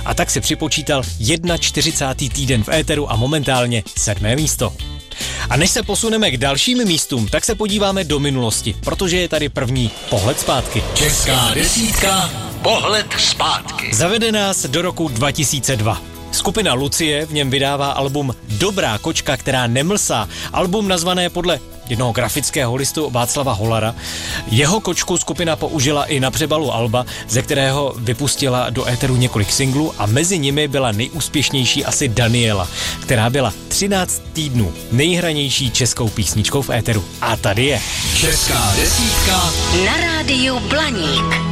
a tak si připočítal 41. týden v éteru a momentálně 7. místo. A než se posuneme k dalším místům, tak se podíváme do minulosti, protože je tady první pohled zpátky. Česká desítka, pohled zpátky. Zavede nás do roku 2002. Skupina Lucie v něm vydává album Dobrá kočka, která nemlsá. Album nazvané podle jednoho grafického listu Václava Holara. Jeho kočku skupina použila i na přebalu alba, ze kterého vypustila do éteru několik singlů a mezi nimi byla nejúspěšnější asi Daniela, která byla 13 týdnů nejhranější českou písničkou v éteru. A tady je Česká desítka na rádiu Blaník.